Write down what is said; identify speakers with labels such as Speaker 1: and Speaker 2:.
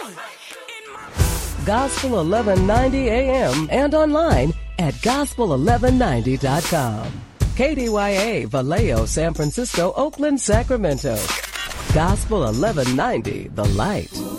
Speaker 1: Gospel 1190 AM and online at gospel1190.com. KDYA, Vallejo, San Francisco, Oakland, Sacramento. Gospel 1190, The Light.